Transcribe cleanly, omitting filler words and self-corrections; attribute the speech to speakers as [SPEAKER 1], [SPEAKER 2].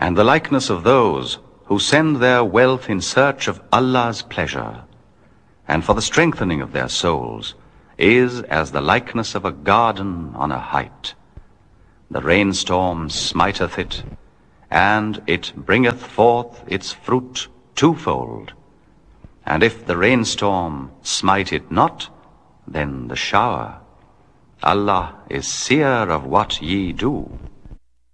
[SPEAKER 1] And the likeness of those who send their wealth in search of Allah's pleasure, and for the strengthening of their souls, is as the likeness of a garden on a height. The rainstorm smiteth it, and it bringeth forth its fruit twofold. And if the rainstorm smite it not, then the shower. Allah is seer of what ye do.